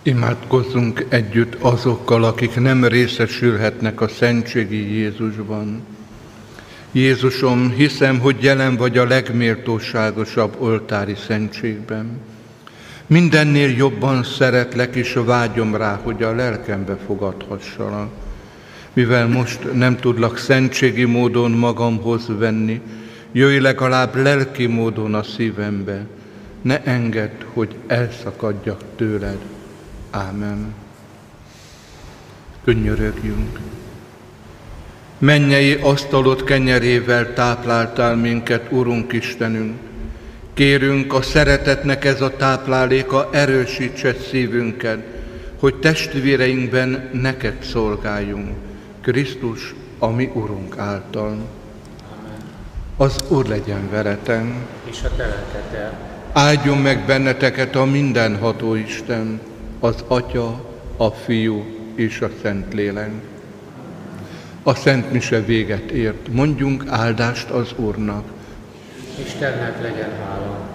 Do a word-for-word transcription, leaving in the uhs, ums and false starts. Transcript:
Imádkozzunk együtt azokkal, akik nem részesülhetnek a szentségi Jézusban. Jézusom, hiszem, hogy jelen vagy a legméltóságosabb oltári szentségben. Mindennél jobban szeretlek, és vágyom rá, hogy a lelkembe fogadhassalak. Mivel most nem tudlak szentségi módon magamhoz venni, jöjj legalább lelki módon a szívembe. Ne engedd, hogy elszakadjak tőled. Ámen. Könyörögjünk. Mennyei asztalod kenyerével tápláltál minket, Urunk Istenünk. Kérünk, a szeretetnek ez a tápláléka erősítse szívünket, hogy testvéreinkben neked szolgáljunk, Krisztus, a mi Urunk által. Amen. Az Úr legyen veletek. És a te lelkeddel. Áldjon meg benneteket a mindenható Isten, az Atya, a Fiú és a Szentlélek. A Szent Mise véget ért, mondjunk áldást az Úrnak. Istennek legyen hála.